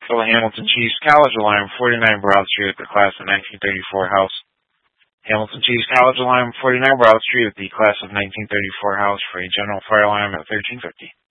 for the Hamilton Chiefs College Alarm, 49 Broad Street with the class of 1934 house. Hamilton Chiefs College Alarm, 49 Broad Street with the class of 1934 house for a general fire alarm at 1350.